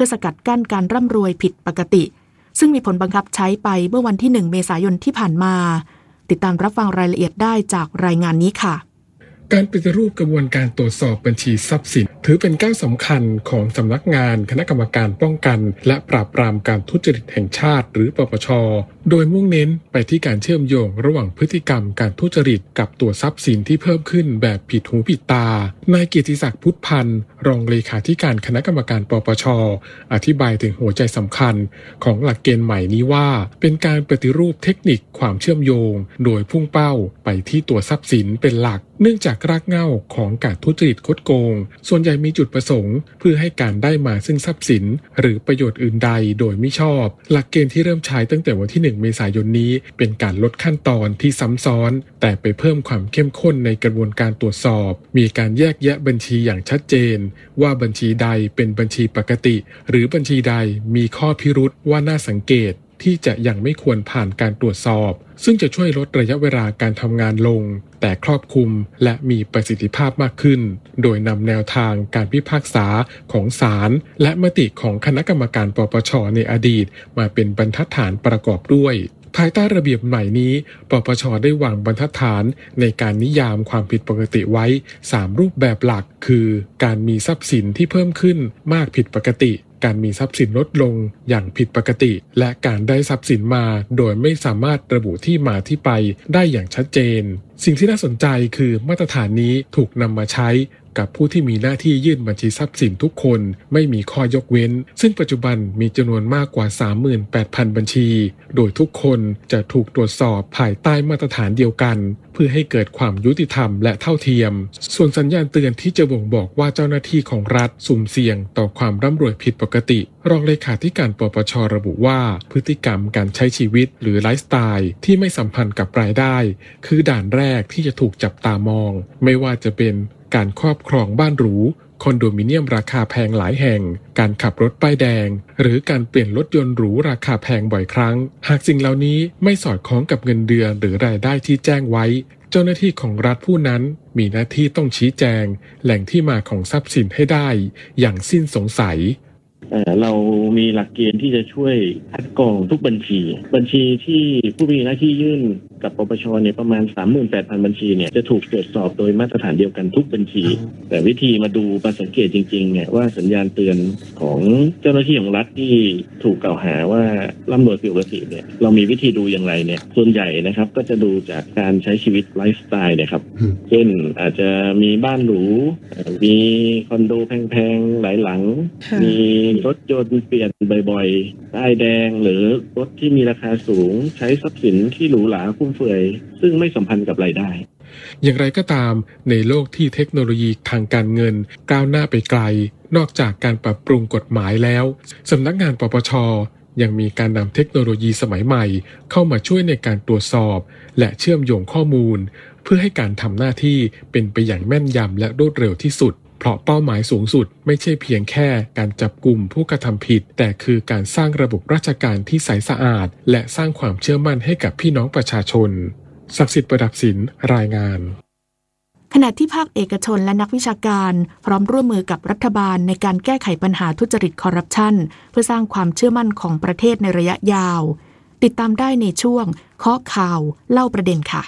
พื่อสกัดกั้นการร่ำรวยผิดปกติซึ่งมีผลบังคับใช้ไปเมื่อวันที่ 1 เมษายนที่ผ่านมาติดตามรับฟังรายละเอียดได้จากรายงานนี้ค่ะการปฏิรูปกระบวนการตรวจสอบบัญชีทรัพย์สินถือเป็นก้าวสำคัญของสำนักงานคณะกรรมการป้องกันและปราบปรามการทุจริตแห่งชาติหรือปปช.โดยมุ่งเน้นไปที่การเชื่อมโยงระหว่างพฤติกรรมการทุจริตกับตัวทรัพย์สินที่เพิ่มขึ้นแบบผิดหูผิดตานายเกียรติศักดิ์พุทธพันธ์รองเลขาธิการคณะกรรมการปปช.อธิบายถึงหัวใจสำคัญของหลักเกณฑ์ใหม่นี้ว่าเป็นการปฏิรูปเทคนิคความเชื่อมโยงโดยพุ่งเป้าไปที่ตัวทรัพย์สินเป็นหลักเนื่องจากรากเหง้าของการทุจริตคดโกงส่วนใหญ่มีจุดประสงค์เพื่อให้การได้มาซึ่งทรัพย์สินหรือประโยชน์อื่นใดโดยมิชอบหลักเกณฑ์ที่เริ่มใช้ตั้งแต่วันที่ 1 เมษายนนี้เป็นการลดขั้นตอนที่ซ้ำซ้อนแต่ไปเพิ่มความเข้มข้นในกระบวนการตรวจสอบมีการแยกแยะบัญชีอย่างชัดเจนว่าบัญชีใดเป็นบัญชีปกติหรือบัญชีใดมีข้อพิรุธว่าน่าสังเกตที่จะยังไม่ควรผ่านการตรวจสอบซึ่งจะช่วยลดระยะเวลาการทำงานลงแต่ครอบคลุมและมีประสิทธิภาพมากขึ้นโดยนำแนวทางการพิพากษาของศาลและมติของคณะกรรมการปปช.ในอดีตมาเป็นบรรทัดฐานประกอบด้วยภายใต้ระเบียบใหม่นี้ปปช.ได้วางบรรทัดฐานในการนิยามความผิดปกติไว้3รูปแบบหลักคือการมีทรัพย์สินที่เพิ่มขึ้นมากผิดปกติการมีทรัพย์สินลดลงอย่างผิดปกติและการได้ทรัพย์สินมาโดยไม่สามารถระบุที่มาที่ไปได้อย่างชัดเจนสิ่งที่น่าสนใจคือมาตรฐานนี้ถูกนำมาใช้กับผู้ที่มีหน้าที่ยื่นบัญชีทรัพย์สินทุกคนไม่มีข้อยกเว้นซึ่งปัจจุบันมีจำนวนมากกว่า 38,000 บัญชีโดยทุกคนจะถูกตรวจสอบภายใต้มาตรฐานเดียวกันเพื่อให้เกิดความยุติธรรมและเท่าเทียมส่วนสัญญาณเตือนที่จะบ่งบอกว่าเจ้าหน้าที่ของรัฐสุ่มเสี่ยงต่อความร่ำรวยผิดปกติรองเลขาธิการปปช.ระบุว่าพฤติกรรมการใช้ชีวิตหรือไลฟ์สไตล์ที่ไม่สัมพันธ์กับรายได้คือด่านแรกที่จะถูกจับตามองไม่ว่าจะเป็นการครอบครองบ้านหรูคอนโดมิเนียมราคาแพงหลายแห่งการขับรถป้ายแดงหรือการเปลี่ยนรถยนต์หรูราคาแพงบ่อยครั้งหากสิ่งเหล่านี้ไม่สอดคล้องกับเงินเดือนหรือรายได้ที่แจ้งไว้เจ้าหน้าที่ของรัฐผู้นั้นมีหน้าที่ต้องชี้แจงแหล่งที่มาของทรัพย์สินให้ได้อย่างสิ้นสงสัยเรามีหลักเกณฑ์ที่จะช่วยคัดกรองทุกบัญชีที่ผู้มีหน้าที่ยื่นกับปปช.เนี่ยประมาณ 38,000 บัญชีเนี่ยจะถูกตรวจสอบโดยมาตรฐานเดียวกันทุกบัญชีแต่วิธีมาดูมาสังเกตจริงๆเนี่ยว่าสัญญาณเตือนของเจ้าหน้าที่ของรัฐที่ถูกกล่าวหาว่าร่ำรวยผิดปกติเนี่ยเรามีวิธีดูอย่างไรเนี่ยส่วนใหญ่นะครับก็จะดูจากการใช้ชีวิตไลฟ์สไตล์นะครับเช่นอาจจะมีบ้านหรูมีคอนโดแพงๆหลายหลังมีรถยนต์เปลี่ยนบ่อยๆป้ายแดงหรือรถที่มีราคาสูงใช้ทรัพย์สินที่หรูหราฟุ่มเฟือยซึ่งไม่สัมพันธ์กับรายได้อย่างไรก็ตามในโลกที่เทคโนโลยีทางการเงินก้าวหน้าไปไกลนอกจากการปรับปรุงกฎหมายแล้วสำนักงานปปช.ยังมีการนำเทคโนโลยีสมัยใหม่เข้ามาช่วยในการตรวจสอบและเชื่อมโยงข้อมูลเพื่อให้การทำหน้าที่เป็นไปอย่างแม่นยำและรวดเร็วที่สุดเพราะเป้าหมายสูงสุดไม่ใช่เพียงแค่การจับกุมผู้กระทำผิดแต่คือการสร้างระบบราชการที่ใสสะอาดและสร้างความเชื่อมั่นให้กับพี่น้องประชาชนศักดิ์สิทธิ์ประดับศิลป์รายงานขณะที่ภาคเอกชนและนักวิชาการพร้อมร่วมมือกับรัฐบาลในการแก้ไขปัญหาทุจริตคอร์รัปชันเพื่อสร้างความเชื่อมั่นของประเทศในระยะยาวติดตามได้ในช่วงเคาะข่าวเล่าประเด็นค่ะ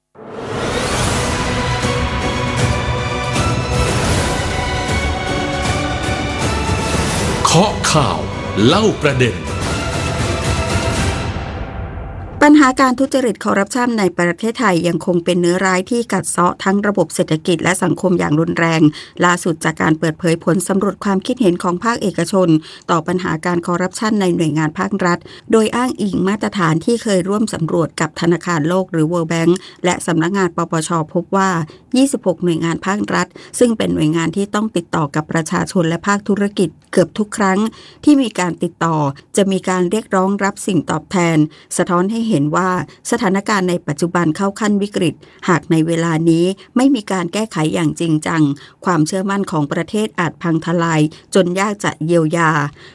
เคาะข่าวเล่าประเด็นปัญหาการทุจริตคอร์รัปชันในประเทศไทยยังคงเป็นเนื้อร้ายที่กัดเซาะทั้งระบบเศรษฐกิจและสังคมอย่างรุนแรงล่าสุดจากการเปิดเผยผลสำรวจความคิดเห็นของภาคเอกชนต่อปัญหาการคอร์รัปชันในหน่วยงานภาครัฐโดยอ้างอิงมาตรฐานที่เคยร่วมสำรวจกับธนาคารโลกหรือ World Bank และสำนักงานปปช.พบว่า26หน่วยงานภาครัฐซึ่งเป็นหน่วยงานที่ต้องติดต่อกับประชาชนและภาคธุรกิจเกือบทุกครั้งที่มีการติดต่อจะมีการเรียกร้องรับสิ่งตอบแทนสะท้อนให้เห็นว่าสถานการณ์ในปัจจุบันเข้าขั้นวิกฤตหากในเวลานี้ไม่มีการแก้ไขอย่างจริงจังความเชื่อมั่นของประเทศอาจพังทลายจนยากจะเยียวยา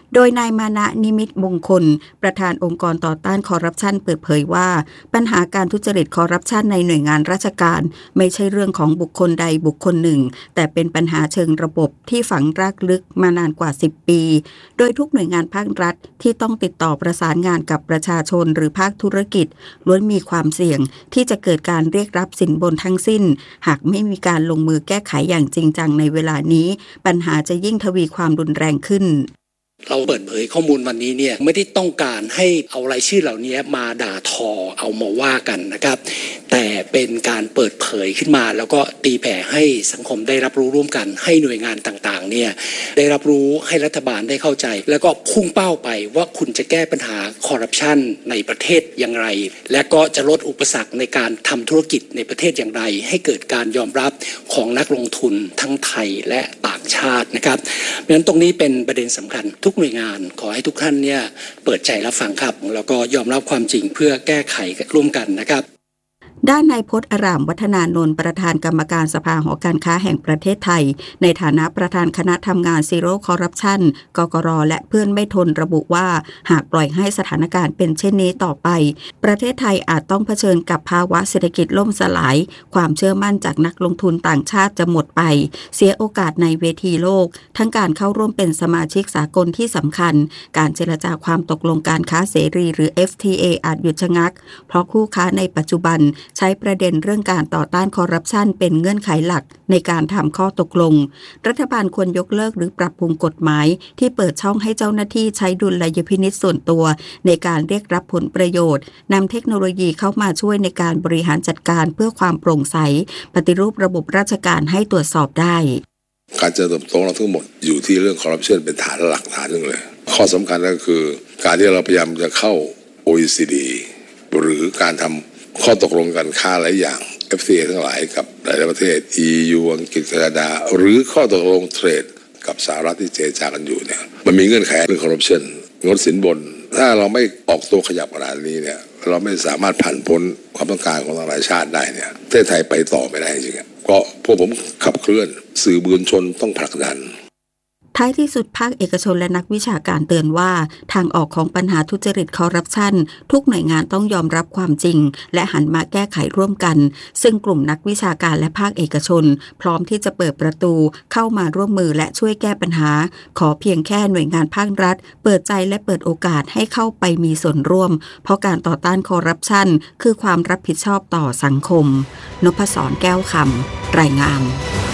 โดยนายมานะนิมิตมงคลประธานองค์กรต่อต้านคอร์รัปชันเปิดเผยว่าปัญหาการทุจริตคอร์รัปชันในหน่วยงานราชการไม่ใช่เรื่องของบุคคลใดบุคคลหนึ่งแต่เป็นปัญหาเชิงระบบที่ฝังรากลึกมานานกว่า10ปีโดยทุกหน่วยงานภาครัฐที่ต้องติดต่อประสานงานกับประชาชนหรือภาคธุรกิจล้วนมีความเสี่ยงที่จะเกิดการเรียกรับสินบนทั้งสิ้นหากไม่มีการลงมือแก้ไขอย่างจริงจังในเวลานี้ปัญหาจะยิ่งทวีความรุนแรงขึ้นเราเปิดเผยข้อมูลวันนี้เนี่ยไม่ได้ต้องการให้เอารายชื่อเหล่านี้มาด่าทอเอามาว่ากันนะครับแต่เป็นการเปิดเผยขึ้นมาแล้วก็ตีแผ่ให้สังคมได้รับรู้ร่วมกันให้หน่วยงานต่างๆเนี่ยได้รับรู้ให้รัฐบาลได้เข้าใจแล้วก็พุ่งเป้าไปว่าคุณจะแก้ปัญหาคอร์รัปชันในประเทศอย่างไรและก็จะลดอุปสรรคในการทำธุรกิจในประเทศอย่างไรให้เกิดการยอมรับของนักลงทุนทั้งไทยและต่างชาตินะครับเพราะฉะนั้นตรงนี้เป็นประเด็นสำคัญทุกหน่วยงานขอให้ทุกท่านเนี่ยเปิดใจรับฟังครับแล้วก็ยอมรับความจริงเพื่อแก้ไขร่วมกันนะครับด้านนายพจน์อรามวัฒนานนท์ประธานกรรมการสภาหอการค้าแห่งประเทศไทยในฐานะประธานคณะทำงานซีโร่คอร์รัปชันกกร.และเพื่อนไม่ทนระบุว่าหากปล่อยให้สถานการณ์เป็นเช่นนี้ต่อไปประเทศไทยอาจต้องเผชิญกับภาวะเศรษฐกิจล่มสลายความเชื่อมั่นจากนักลงทุนต่างชาติจะหมดไปเสียโอกาสในเวทีโลกทั้งการเข้าร่วมเป็นสมาชิกสากลที่สำคัญการเจรจาความตกลงการค้าเสรีหรือ FTA อาจหยุดชะงักเพราะคู่ค้าในปัจจุบันใช้ประเด็นเรื่องการต่อต้านคอร์รัปชันเป็นเงื่อนไขหลักในการทำข้อตกลงรัฐบาลควรยกเลิกหรือปรับปรุงกฎหมายที่เปิดช่องให้เจ้าหน้าที่ใช้ดุลยพินิจส่วนตัวในการเรียกรับผลประโยชน์นำเทคโนโลยีเข้ามาช่วยในการบริหารจัดการเพื่อความโปร่งใสปฏิรูประบบราชการให้ตรวจสอบได้การเจริญเติบโตเราทั้งหมดอยู่ที่เรื่องคอร์รัปชันเป็นฐานหลักฐานหนึ่งเลยข้อสำคัญก็คือการที่เราพยายามจะเข้า OECD หรือการทำข้อตกลงการค้าหลายอย่าง FTA ทั้งหลายกับหลายประเทศ EU อังกฤษแคนาดาหรือข้อตกลงเทรดกับสหรัฐที่เจรจากันอยู่เนี่ยมันมีเงื่อนไขเรื่องคอร์รัปชันงดสินบนถ้าเราไม่ออกตัวขยับขนาดนี้เนี่ยเราไม่สามารถผ่านพ้นความต้องการของหลายชาติได้เนี่ยประเทศไทยไปต่อไม่ได้จริงๆก็พวกผมขับเคลื่อนสื่อมวลชนต้องผลักดันท้ายที่สุดภาคเอกชนและนักวิชาการเตือนว่าทางออกของปัญหาทุจริตคอร์รัปชันทุกหน่วยงานต้องยอมรับความจริงและหันมาแก้ไขร่วมกันซึ่งกลุ่มนักวิชาการและภาคเอกชนพร้อมที่จะเปิดประตูเข้ามาร่วมมือและช่วยแก้ปัญหาขอเพียงแค่หน่วยงานภาครัฐเปิดใจและเปิดโอกาสให้เข้าไปมีส่วนร่วมเพราะการต่อต้านคอร์รัปชันคือความรับผิดชอบต่อสังคมนพศร แก้วคำรายงาน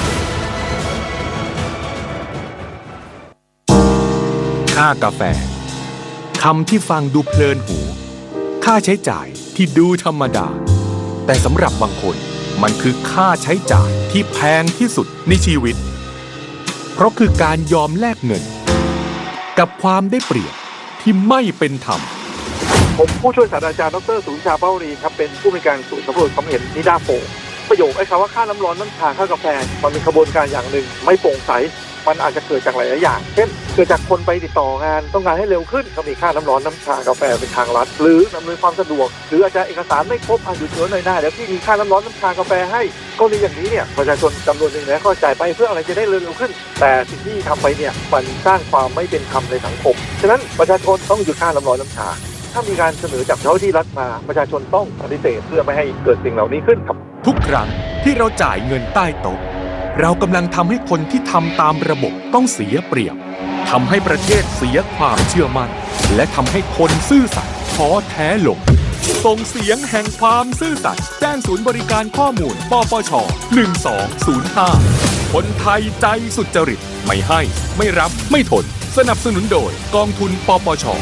ค่ากาแฟคำที่ฟังดูเพลินหูค่าใช้จ่ายที่ดูธรรมดาแต่สำหรับบางคนมันคือค่าใช้จ่ายที่แพงที่สุดในชีวิตเพราะคือการยอมแลกเงินกับความได้เปรียบที่ไม่เป็นธรรมผมผู้ช่วยศาสตราจารย์ดร.สุวิชาเป้ารีครับเป็นผู้มีการสำรวจความเห็นนิดาโพประโยคไอ้คำว่าค่าน้ำร้อนน้ำชาค่ากาแฟมันเป็นกระบวนการอย่างหนึ่งไม่โปร่งใสมันอาจจะเกิดจากหลายอย่างเช่นเกิดจากคนไปติดต่องานต้องการให้เร็วขึ้นก็มีค่าน้ำร้อนน้ำชากาแฟเป็นทางลัดหรืออำนวยความสะดวกหรืออาจจะเอกสารไม่ครบหยุดเชื้อหน่อยหน้าเดี๋ยวที่มีค่าน้ำร้อนน้ำชากาแฟให้ก็มีอย่างนี้เนี่ยประชาชนจำนวนหนึ่งแล้วก็จ่ายไปเพื่ออะไรจะได้เร็วขึ้นแต่สิ่งที่ทำไปเนี่ยมันสร้างความไม่เป็นธรรมในสังคมฉะนั้นประชาชนต้องหยุดค่าน้ำร้อนน้ำชาถ้ามีการเสนอจากเจ้าหน้าที่รัฐมาประชาชนต้องปฏิเสธเพื่อไม่ให้เกิดสิ่งเหล่านี้ขึ้นครับทุกครั้งที่เราจ่ายเงินใต้โต๊ะเรากำลังทำให้คนที่ทำตามระบบต้องเสียเปรียบทำให้ประเทศเสียความเชื่อมั่นและทำให้คนซื่อสัตย์ท้อแท้ลงส่งเสียงแห่งความซื่อสัตย์แจ้งศูนย์บริการข้อมูลปปช. 1205คนไทยใจสุจริตไม่ให้ไม่รับไม่ทนสนับสนุนโดยกองทุนปปช.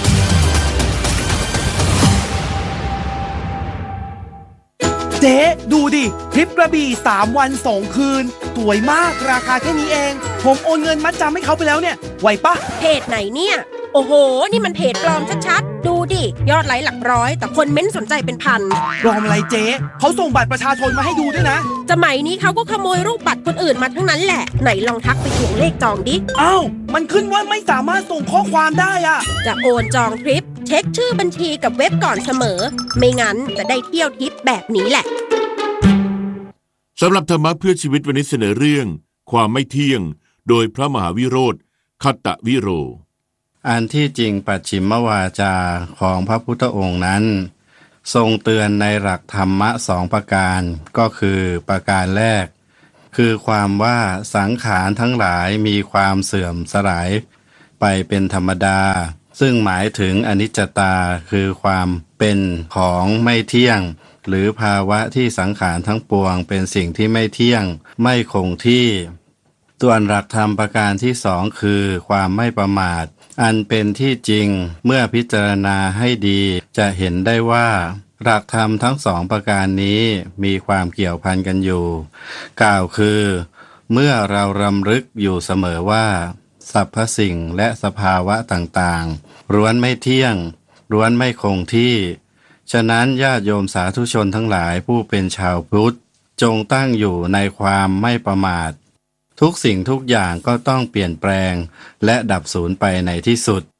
เจ๊ดูดิทริปกระบี่3 วัน 2 คืนสวยมากราคาแค่นี้เองผมโอนเงินมัดจำให้เขาไปแล้วเนี่ยไหวปะเพจไหนเนี่ยโอ้โหนี่มันเพจปลอมชัดๆดูดิยอดไลค์หลักร้อยแต่คนเม้นสนใจเป็นพันปลอมอะไรเจ๊เขาส่งบัตรประชาชนมาให้ดูด้วยนะสมัยนี้เขาก็ขโมยรูปบัตรคนอื่นมาทั้งนั้นแหละไหนลองทักไปทวงเลขจองดิอ้าวมันขึ้นว่าไม่สามารถส่งข้อความได้อะจะโอนจองทริปเช็คชื่อบัญชีกับเว็บก่อนเสมอไม่งั้นจะได้เที่ยวทริปแบบนี้แหละสำหรับธรรมะเพื่อชีวิตวันนี้เสนอเรื่องความไม่เที่ยงโดยพระมหาวิโรจน์คัตตวิโรอันที่จริงปัจฉิมวาจาของพระพุทธองค์นั้นทรงเตือนในหลักธรรมะ2ประการก็คือประการแรกคือความว่าสังขารทั้งหลายมีความเสื่อมสลายไปเป็นธรรมดาซึ่งหมายถึงอนิจจตาคือความเป็นของไม่เที่ยงหรือภาวะที่สังขารทั้งปวงเป็นสิ่งที่ไม่เที่ยงไม่คงที่ส่วนหลักธรรมประการที่2คือความไม่ประมาทอันเป็นที่จริงเมื่อพิจารณาให้ดีจะเห็นได้ว่าหลักธรรมทั้ง2ประการนี้มีความเกี่ยวพันกันอยู่กล่าวคือเมื่อเรารำลึกอยู่เสมอว่าสรรพสิ่งและสภาวะต่างๆล้วนไม่เที่ยงล้วนไม่คงที่ฉะนั้นญาติโยมสาธุชนทั้งหลายผู้เป็นชาวพุทธจงตั้งอยู่ในความไม่ประมาททุกสิ่งทุกอย่างก็ต้องเปลี่ยนแปลงและดับสูญไปในที่สุด